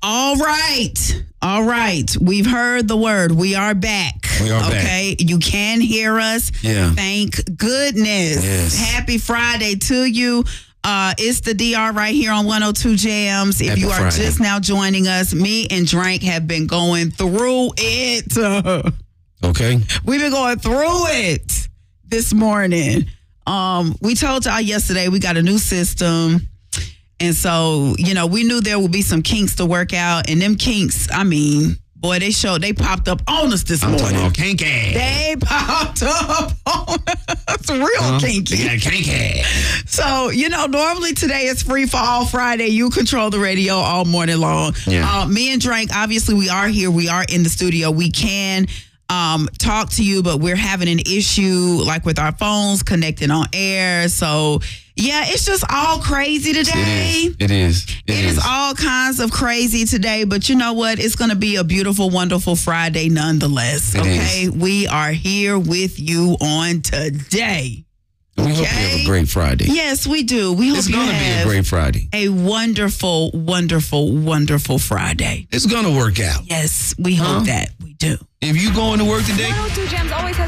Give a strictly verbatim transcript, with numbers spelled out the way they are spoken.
All right. All right. We've heard the word. We are back. We are back. Okay. You can hear us. Yeah. Thank goodness. Yes. Happy Friday to you. Uh, it's the D R right here on one oh two Jams. If Happy you are Friday. just now joining us, me and Drank have been going through it. Okay. We've been going through it this morning. Um, we told y'all yesterday we got a new system. And so, you know, we knew there would be some kinks to work out. And them kinks, I mean, boy, they showed, they popped up on us this I'm morning. talking about kinky. They popped up on us. Real Huh? kinky. Yeah, kinky. So, you know, normally today is Free for All Friday. You control the radio all morning long. Yeah. Uh, me and Drank, obviously, we are here. We are in the studio. We can um, talk to you, but we're having an issue like with our phones connecting on air. So, yeah, it's just all crazy today. It is. It is. It is all kinds of crazy today, but you know what? It's going to be a beautiful, wonderful Friday nonetheless. It Okay, is. we are here with you on today. We hope you Okay. have a great Friday. Yes, we do. We hope It's you going to be a have great Friday. a wonderful, wonderful, wonderful Friday. It's going to work out. Yes, we hope Huh? that we do. If you going to work today, one oh two Jams always has